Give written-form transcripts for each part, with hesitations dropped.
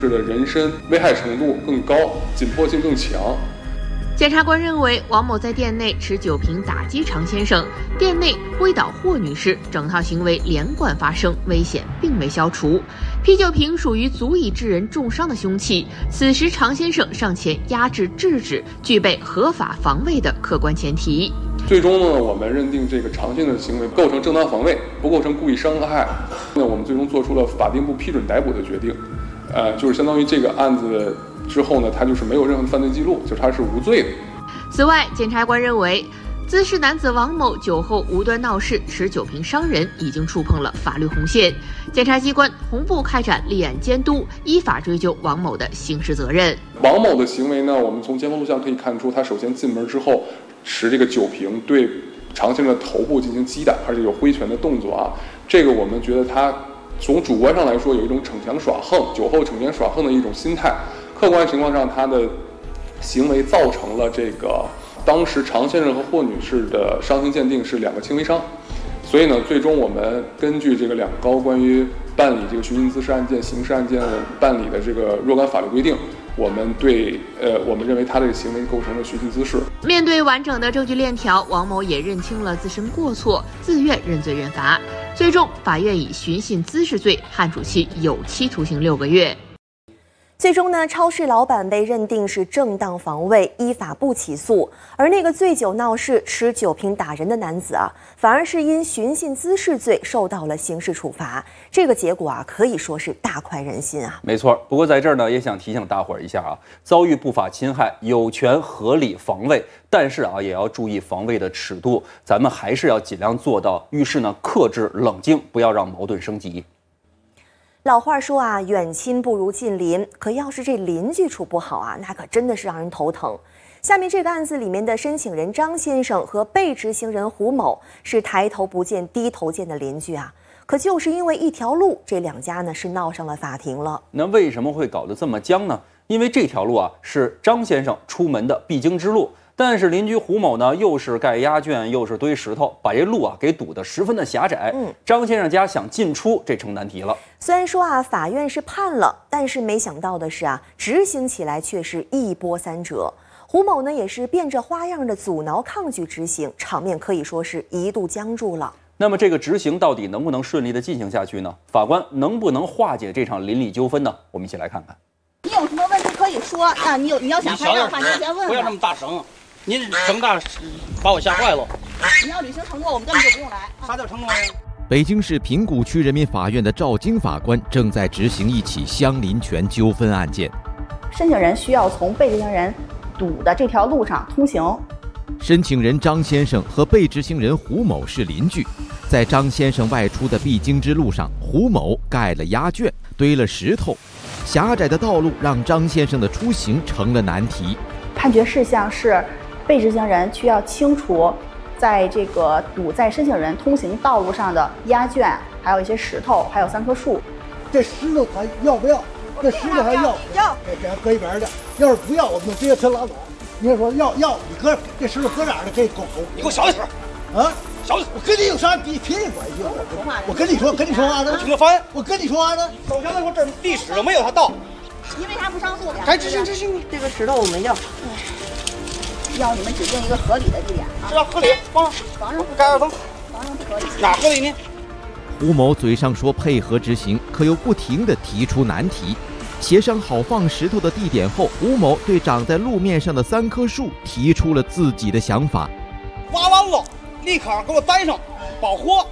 的人身危害程度更高，紧迫性更强。 检察官认为，王某在店内持酒瓶打击常先生，店内挥倒霍女士，整套行为连贯发生，危险并未消除。啤酒瓶属于足以致人重伤的凶器，此时常先生上前压制制止，具备合法防卫的客观前提。 最终呢，我们认定这个常先生的行为构成正当防卫，不构成故意伤害。那我们最终做出了法定不批准逮捕的决定，就是相当于这个案子之后呢，他就是没有任何犯罪记录，就他是无罪的。 此外，检察官认为，滋事男子王某酒后无端闹事，持酒瓶伤人，已经触碰了法律红线。检察机关同步开展立案监督，依法追究王某的刑事责任。 王某的行为呢，我们从监控录像可以看出，他首先进门之后，持这个酒瓶对常先生的头部进行击打，而且有挥拳的动作啊。这个我们觉得他从主观上来说有一种逞强耍横，酒后逞强耍横的一种心态。客观情况上，他的行为造成了这个当时常先生和霍女士的伤情鉴定是2个轻微伤，所以呢，最终我们根据这个两高关于办理这个寻衅滋事案件、刑事案件办理的这个若干法律规定，我们认为他这个行为构成了寻衅滋事。 面对完整的证据链条，王某也认清了自身过错，自愿认罪认罚。最终，法院以寻衅滋事罪判处其有期徒刑6个月。 最终呢，超市老板被认定是正当防卫，依法不起诉。而那个醉酒闹事、持酒瓶打人的男子啊，反而是因寻衅滋事罪受到了刑事处罚。这个结果啊，可以说是大快人心啊。 没错，不过在这儿呢，也想提醒大伙儿一下啊，遭遇不法侵害，有权合理防卫，但是啊，也要注意防卫的尺度。咱们还是要尽量做到遇事呢克制冷静，不要让矛盾升级。 老话说啊，远亲不如近邻，可要是这邻居处不好啊，那可真的是让人头疼。下面这个案子里面的申请人张先生和被执行人胡某是抬头不见低头见的邻居啊，可就是因为一条路，这两家呢是闹上了法庭了。 那为什么会搞得这么僵呢？因为这条路啊是张先生出门的必经之路。但是邻居胡某呢，又是盖鸭圈，又是堆石头，把这路啊给堵得十分的狭窄。张先生家想进出，这成难题了。 虽然说啊，法院是判了，但是没想到的是啊，执行起来却是一波三折。胡某呢，也是变着花样的阻挠抗拒执行，场面可以说是一度僵住了。 那么这个执行到底能不能顺利的进行下去呢？法官能不能化解这场邻里纠纷呢？我们一起来看看。 你有什么问题可以说啊，你要想拍照的话，你先问。 不要这么大声。您声大把我吓坏了。 你要履行承诺，我们根本就不用来。 啥叫承诺呀？ 北京市平谷区人民法院的赵京法官正在执行一起相邻权纠纷案件。 申请人需要从被执行人堵的这条路上通行。 申请人张先生和被执行人胡某是邻居，在张先生外出的必经之路上，胡某盖了鸭圈，堆了石头，狭窄的道路让张先生的出行成了难题。 判决事项是，被执行人需要清除在这个堵在申请人通行道路上的鸭圈，还有一些石头，还有3棵树。 这石头他要不要？这石头还要，搁一边的。要是不要，我们就直接拉倒。你要说要，你搁这石头搁哪儿的可以狗。 你给我小一点啊！小一点， 我跟你有啥屁关系？我跟你说话呢。 听着烦。 我跟你说话呢。 首先来说，这历史没有他到。 因为他不上诉， 该执行。 这个石头我们要你们指定一个合理的地点啊。 是啊，合理。房上盖2层。 房上不合理。 哪合理呢？ 胡某嘴上说配合执行，可又不停地提出难题。协商好放石头的地点后，胡某对长在路面上的3棵树提出了自己的想法。 挖完了，立刻给我栽上，保活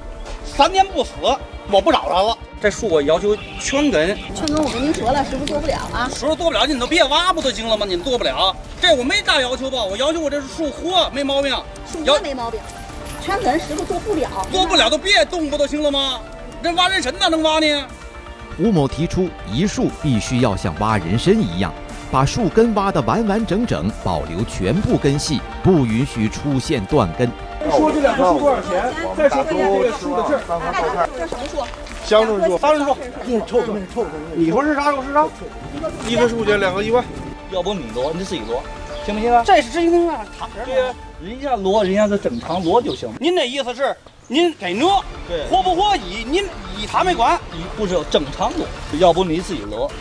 ，3年不死，我不找他了。这树我要求全根。 我跟您说了，师傅做不了啊。 师傅做不了，你都别挖不就行了吗？你做不了，这我没大要求吧？我要求我这树活没毛病。 树活没毛病，全根师傅做不了。 做不了都别动不就行了吗？人挖人参哪能挖呢？ 胡某提出，一树必须要像挖人参一样，把树根挖得完完整整，保留全部根系，不允许出现断根。 说这2棵树多少钱？再说这个树的事儿。 这什么树？ 香椿树、 桑葚树。 臭。 你说是啥就是啥。 一棵树钱2个1万。 要不你挪，你自己挪，行不行啊？这是执行啊。对呀，人家挪，人家是正常挪就行。您的意思是，您给挪，活不活您以他没管，你不是正常挪，要不你自己挪啊。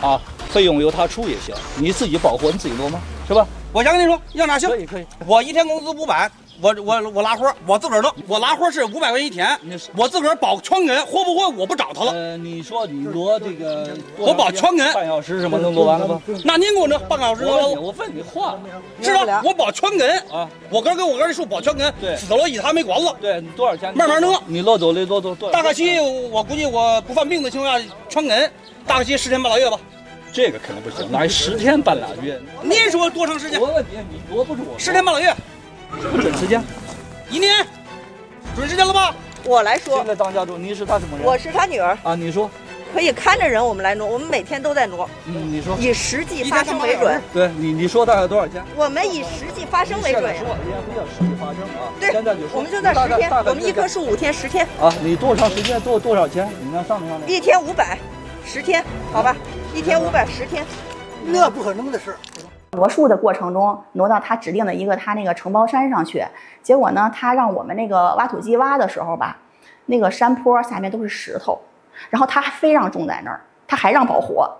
费用由他出也行，你自己保活你自己多吗？是吧？我先跟你说，要哪行？可以。我一天工资500，我拉活，我自个儿弄。我拉活是500块一天，我自个儿保全根，活不活我不找他了。你说你挪这个，我保全根半小时什么能挪完了吧？那您给我弄半个小时，我问你话，是吧？我保全根啊，我哥跟我哥这树保全根，对，死了以他没管了。对，多少钱？慢慢弄。你落走的多。大概期我估计我不犯病的情况下，全根大概期10天半拉月吧。这个肯定不行，那10天半拉月。你说多长时间？我问你多不是我。10天半拉月，不准时间。1年，准时间了吧？ 我来说。 现在当家主，你是他什么人？ 我是他女儿。 啊，你说。 可以看着人，我们来挪，我们每天都在挪。 你说。 以实际发生为准。 对你说大概多少钱？ 我们以实际发生为准呀。 说人家不叫实际发生啊。 对， 现在就说我们就在10天，我们一棵树5天10天。 啊，你多长时间多少钱？你那上面。 1天500，10天，好吧？1天500，10天。 那不可能的事。 挪树的过程中，挪到他指定的一个他那个承包山上去，结果呢，他让我们那个挖土机挖的时候吧，那个山坡下面都是石头，然后他还非让种在那儿，他还让保活。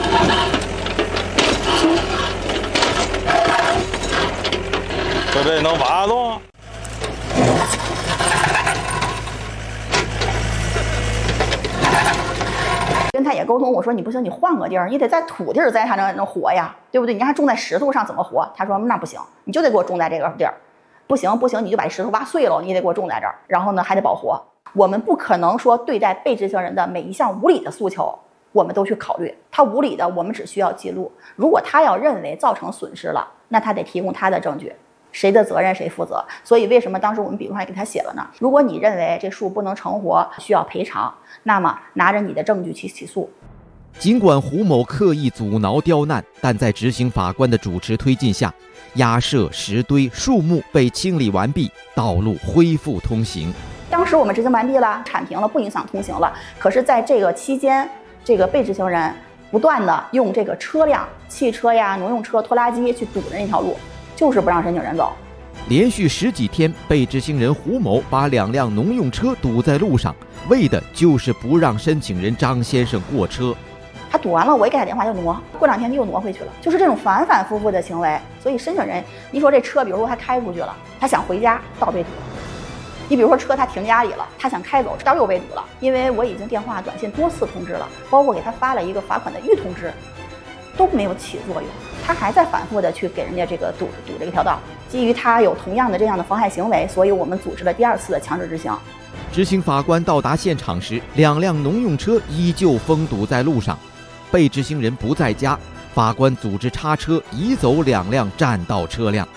说这能挖动？ 跟他也沟通，我说你不行，你换个地儿，你得在土地儿在他那活呀，对不对？你让他种在石头上怎么活？他说那不行，你就得给我种在这个地儿，不行，你就把石头挖碎了，你得给我种在这儿，然后呢还得保活。我们不可能说对待被执行人的每一项无理的诉求，我们都去考虑。他无理的，我们只需要记录。如果他要认为造成损失了，那他得提供他的证据。谁的责任谁负责？所以为什么当时我们笔录上给他写了呢？如果你认为这树不能成活，需要赔偿，那么拿着你的证据去起诉。 尽管胡某刻意阻挠刁难，但在执行法官的主持推进下，压设石堆、树木被清理完毕，道路恢复通行。 当时我们执行完毕了，铲平了，不影响通行了。可是在这个期间，这个被执行人不断的用这个车辆、汽车呀、农用车、拖拉机去堵着那条路，就是不让申请人走。 连续10几天，被执行人胡某把2辆农用车堵在路上，为的就是不让申请人张先生过车。 他堵完了，我一给他电话就挪，过2天他又挪回去了，就是这种反反复复的行为。所以申请人，你说这车，比如说他开出去了，他想回家，道被堵；你比如说车他停家里了，他想开走，道又被堵了。因为我已经电话、短信多次通知了，包括给他发了一个罚款的预通知，都没有起作用，他还在反复的去给人家这个堵这个条道。基于他有同样的这样的妨害行为，所以我们组织了第2次的强制执行。 执行法官到达现场时，2辆农用车依旧封堵在路上，被执行人不在家，法官组织叉车移走2辆占道车辆。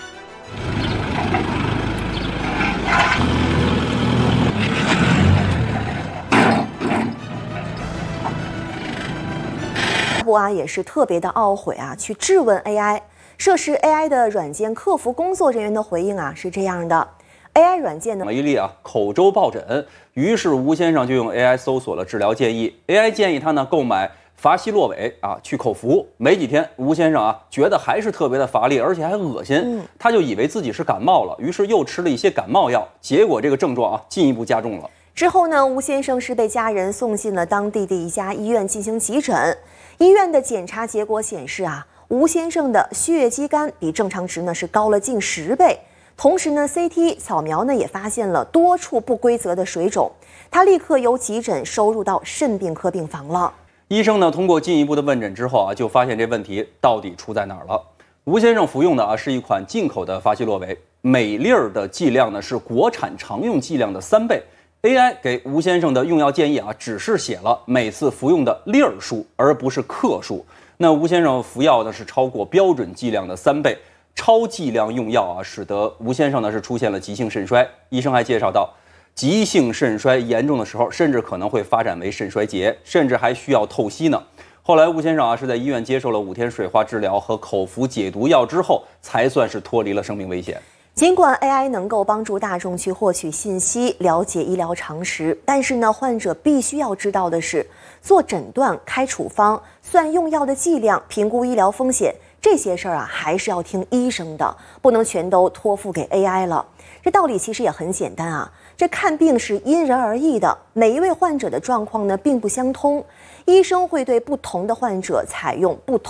也是特别的懊悔啊，去质问 AI。涉事 AI 的软件客服工作人员的回应啊是这样的 ：AI 软件呢， 一例啊，口周暴疹，于是吴先生就用 AI 搜索了治疗建议。AI 建议他呢购买伐西洛韦啊去口服。没几天，吴先生啊觉得还是特别的乏力，而且还恶心，他就以为自己是感冒了，于是又吃了一些感冒药，结果这个症状啊进一步加重了。 之后呢，吴先生是被家人送进了当地的一家医院进行急诊。医院的检查结果显示啊，吴先生的血肌酐比正常值呢是高了近10倍。同时呢 ，CT 扫描呢也发现了多处不规则的水肿，他立刻由急诊收入到肾病科病房了。 医生呢通过进一步的问诊之后啊，就发现这问题到底出在哪儿了。吴先生服用的啊是一款进口的伐西洛韦，每粒儿的剂量呢是国产常用剂量的3倍。AI 给吴先生的用药建议啊，只是写了每次服用的粒儿数，而不是克数。那吴先生服药呢是超过标准剂量的3倍，超剂量用药啊，使得吴先生呢是出现了急性肾衰。医生还介绍到，急性肾衰严重的时候，甚至可能会发展为肾衰竭，甚至还需要透析呢。后来吴先生啊是在医院接受了5天水化治疗和口服解毒药之后，才算是脱离了生命危险。 尽管 AI 能够帮助大众去获取信息、了解医疗常识，但是呢，患者必须要知道的是，做诊断、开处方、算用药的剂量、评估医疗风险这些事儿啊，还是要听医生的，不能全都托付给 AI 了。这道理其实也很简单啊，这看病是因人而异的，每一位患者的状况呢并不相通。 医生会对不同的患者采用不同